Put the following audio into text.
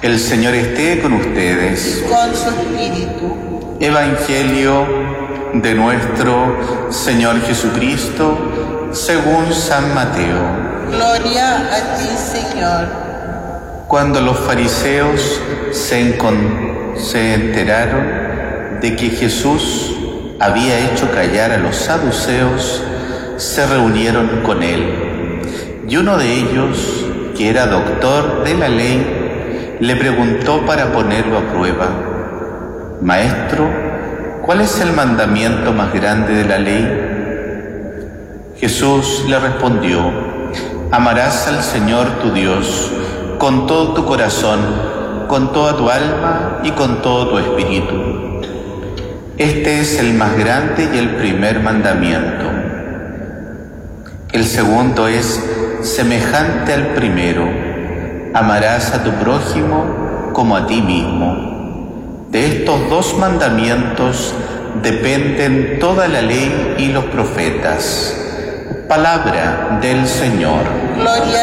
El Señor esté con ustedes. Con su espíritu. Evangelio de nuestro Señor Jesucristo según San Mateo. Gloria a ti, Señor. Cuando los fariseos se enteraron de que Jesús había hecho callar a los saduceos, se reunieron con él. Y uno de ellos, que era doctor de la ley, le preguntó para ponerlo a prueba: Maestro, ¿cuál es el mandamiento más grande de la ley? Jesús le respondió: Amarás al Señor tu Dios con todo tu corazón, con toda tu alma y con todo tu espíritu. Este es el más grande y el primer mandamiento. El segundo es semejante al primero: amarás a tu prójimo como a ti mismo. De estos dos mandamientos dependen toda la ley y los profetas. Palabra del Señor. Gloria